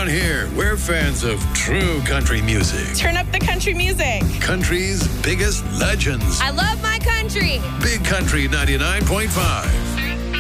Around here, we're fans of true country music. Turn up the country music. Country's biggest legends. I love my country. Big Country 99.5.